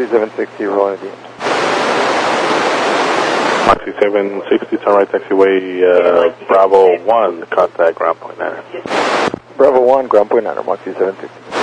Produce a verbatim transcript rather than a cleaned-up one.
two seven sixty, rolling again. Moxie seven sixty, Sunrise Taxiway, uh, Bravo one, contact ground point niner. Bravo one, ground point niner, Moxie seven sixty.